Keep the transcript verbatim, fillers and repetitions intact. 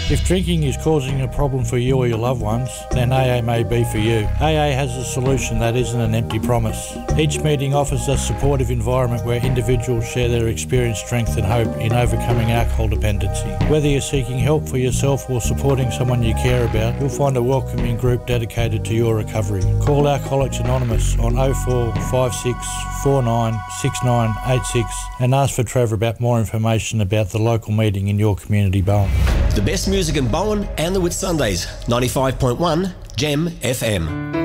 If drinking is causing a problem for you or your loved ones, then A A may be for you. A A has a solution that isn't an empty promise. Each meeting offers a supportive environment where individuals share their experience, strength and hope in overcoming alcohol dependency. Whether you're seeking help for yourself or supporting someone you care about, you'll find a welcoming group dedicated to your recovery. Call Alcoholics Anonymous on oh four five six four nine six nine eight six and ask for Trevor about more information about the local meeting in your community, Bowen. The best music in Bowen and the Whitsundays. ninety-five point one Gem F M.